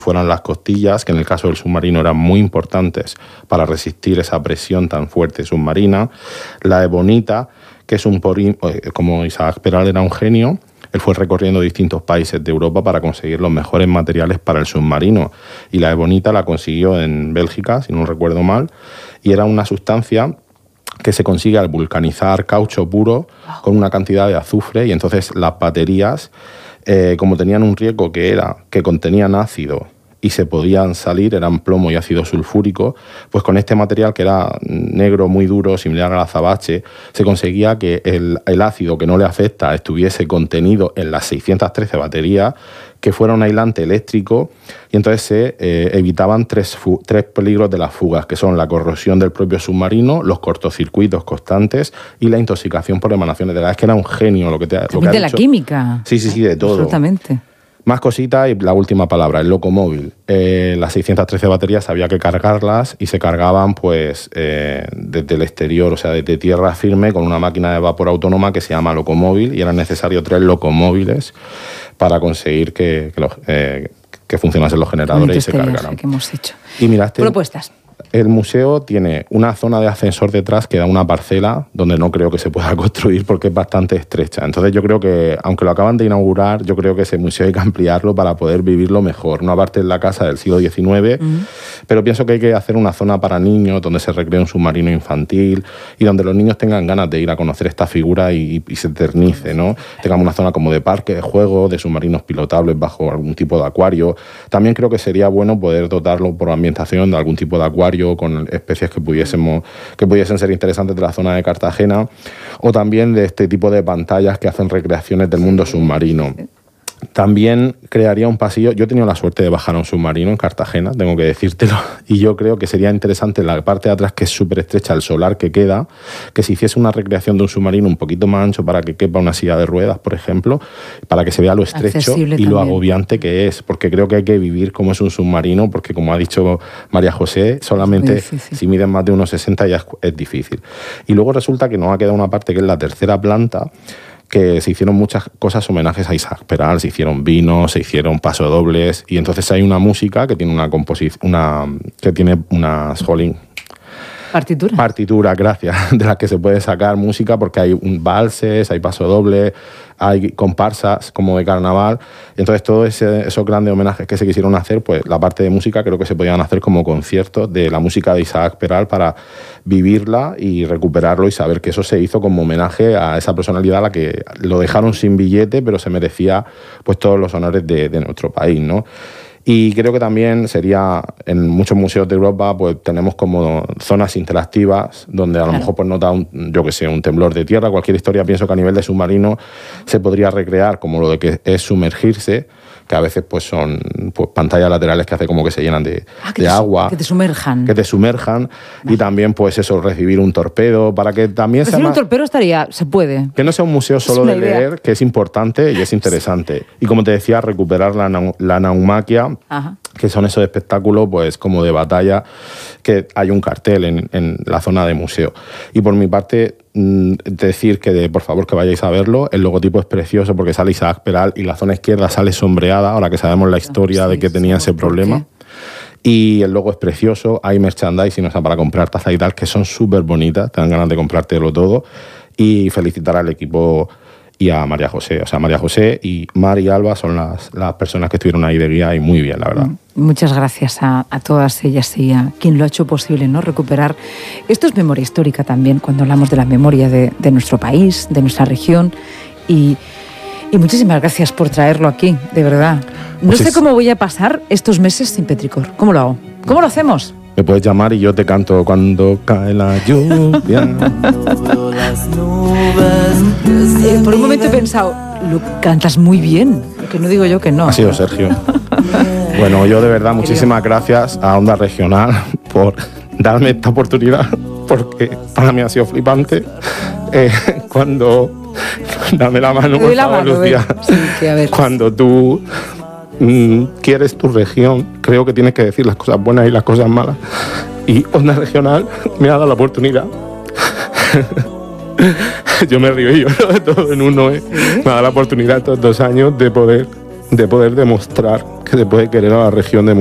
fueron las costillas, que en el caso del submarino eran muy importantes para resistir esa presión tan fuerte submarina. La ebonita, que es como Isaac Peral era un genio, él fue recorriendo distintos países de Europa para conseguir los mejores materiales para el submarino. Y la ebonita la consiguió en Bélgica, si no recuerdo mal, y era una sustancia que se consigue al vulcanizar caucho puro con una cantidad de azufre, y entonces las baterías, como tenían un riesgo que contenían ácido y se podían salir, eran plomo y ácido sulfúrico, pues con este material que era negro muy duro, similar al azabache, se conseguía que el ácido que no le afecta estuviese contenido en las 613 baterías, que fuera un aislante eléctrico, y entonces se evitaban tres peligros de las fugas, que son la corrosión del propio submarino, los cortocircuitos constantes y la intoxicación por emanaciones de gas. Es que era un genio lo que ha de la dicho. Química. Sí, de todo. Absolutamente. Más cositas y la última palabra, el locomóvil. Las 613 baterías había que cargarlas y se cargaban pues desde el exterior, o sea, desde tierra firme, con una máquina de vapor autónoma que se llama locomóvil, y eran necesarios 3 locomóviles para conseguir que funcionasen los generadores y se cargaran. Que hemos hecho. Y miraste, propuestas. El museo tiene una zona de ascensor detrás que da una parcela donde no creo que se pueda construir porque es bastante estrecha. Entonces yo creo que, aunque lo acaban de inaugurar, yo creo que ese museo hay que ampliarlo para poder vivirlo mejor. Una parte es la casa del siglo XIX, pero pienso que hay que hacer una zona para niños donde se recree un submarino infantil y donde los niños tengan ganas de ir a conocer esta figura y se eternice, ¿no? Tengamos una zona como de parque, de juego, de submarinos pilotables bajo algún tipo de acuario. También creo que sería bueno poder dotarlo por ambientación de algún tipo de acuario con especies que pudiesen ser interesantes de la zona de Cartagena, o también de este tipo de pantallas que hacen recreaciones del mundo submarino. También crearía un pasillo. Yo he tenido la suerte de bajar a un submarino en Cartagena, tengo que decírtelo, y yo creo que sería interesante en la parte de atrás, que es súper estrecha, el solar que queda, que se hiciese una recreación de un submarino un poquito más ancho para que quepa una silla de ruedas, por ejemplo, para que se vea lo estrecho y lo agobiante que es, porque creo que hay que vivir como es un submarino, porque como ha dicho María José, solamente si miden más de 1,60 ya es difícil. Y luego resulta que nos ha quedado una parte que es la tercera planta, que se hicieron muchas cosas, homenajes a Isaac Peral, se hicieron vinos, se hicieron pasodobles, y entonces hay una música que tiene unas Partitura, gracias, de las que se puede sacar música, porque hay valses, hay pasodobles, hay comparsas como de carnaval. Entonces todos esos grandes homenajes que se quisieron hacer, pues la parte de música creo que se podían hacer como conciertos de la música de Isaac Peral para vivirla y recuperarlo y saber que eso se hizo como homenaje a esa personalidad a la que lo dejaron sin billete, pero se merecía pues todos los honores de nuestro país, ¿no? Y creo que también sería, en muchos museos de Europa, pues tenemos como zonas interactivas donde a lo mejor pues nota un temblor de tierra, cualquier historia. Pienso que a nivel de submarino se podría recrear como lo de que es sumergirse, que a veces pues son pues pantallas laterales que hace como que se llenan de agua. Que te sumerjan. Que te sumerjan. Y también pues eso, recibir un torpedo, para que también sea un torpedo se puede. Que no sea un museo solo de leer, que es importante y es interesante. Y como te decía, recuperar la naumaquia, que son esos espectáculos pues como de batalla, que hay un cartel en la zona de museo. Y por mi parte, decir que por favor que vayáis a verlo. El logotipo es precioso porque sale Isaac Peral y la zona izquierda sale sombreada, ahora que sabemos la historia de que tenía ese problema. Y el logo es precioso, hay merchandising, o sea, para comprar tazas y tal, que son súper bonitas, te dan ganas de comprártelo todo. Y felicitar al equipo y a María José. O sea, María José y Mar y Alba son las personas que estuvieron ahí de guía, y muy bien, la verdad. Muchas gracias a todas ellas y a quien lo ha hecho posible, ¿no? Recuperar. Esto es memoria histórica también, cuando hablamos de la memoria de nuestro país, de nuestra región. Y muchísimas gracias por traerlo aquí, de verdad. No sé cómo voy a pasar estos meses sin petricor. ¿Cómo lo hago? ¿Cómo lo hacemos? Me puedes llamar y yo te canto cuando cae la lluvia. Por un momento he pensado, lo cantas muy bien, que no digo yo que no. Ha sido Sergio. Bueno, yo de verdad muchísimas gracias a Onda Regional por darme esta oportunidad, porque para mí ha sido flipante. Dame la mano, por favor, Lucía. Sí, a ver. Cuando tú quieres tu región, creo que tienes que decir las cosas buenas y las cosas malas. Y Onda Regional me ha dado la oportunidad. Yo me río y lloro de todo en uno. Me ha dado la oportunidad estos 2 años de poder de poder demostrar que se puede querer a la región de